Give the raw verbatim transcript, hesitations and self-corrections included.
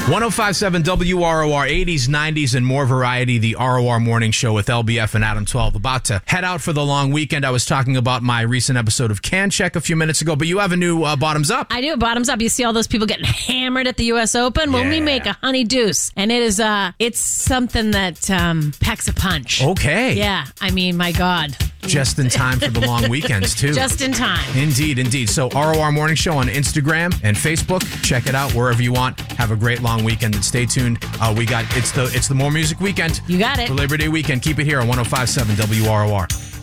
one oh five point seven W R O R, eighties, nineties, and more variety. The R O R Morning Show with L B F and Adam twelve. About to head out for the long weekend. I was talking about my recent episode of Can Check a few minutes ago, but you have a new uh, Bottoms Up. I do. Bottoms Up. You see all those people getting hammered at the U S Open? Well, Yeah. we make a honey deuce, and it is uh, it's something that um, packs a punch. Okay. Yeah. I mean, my God. Just in time for the long weekends, too. Just in time. Indeed, indeed. So R O R Morning Show on Instagram and Facebook. Check it out wherever you want. Have a great long weekend and stay tuned. Uh, we got it's the it's the More Music Weekend. You got it. For Labor Day weekend. Keep it here on one oh five point seven W R O R.